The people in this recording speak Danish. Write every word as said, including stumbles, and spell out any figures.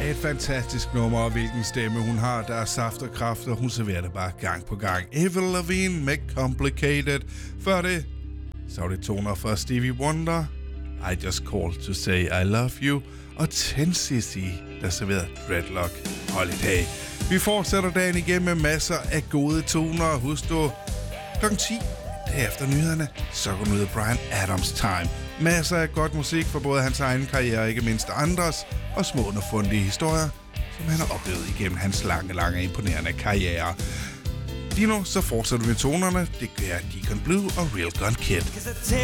Et fantastisk nummer, og hvilken stemme hun har. Der er saft og kraft, og hun serverer det bare gang på gang. Avril Lavigne med Complicated. Før det, så var det toner fra Stevie Wonder. I Just Called To Say I Love You. Og ten cc, der serverede Dreadlock Holiday. Vi fortsætter dagen igen med masser af gode toner. Husk du, klokken ti, derefter nyhederne, så går ud af Bryan Adams Time. Masser af godt musik for både hans egen karriere og ikke mindst andres, og små og fundige historier, som han har oplevet igennem hans lange, lange imponerende karriere. Lige nu så fortsætter vi tonerne. Det gør Deacon Blue og Real Gun Kid.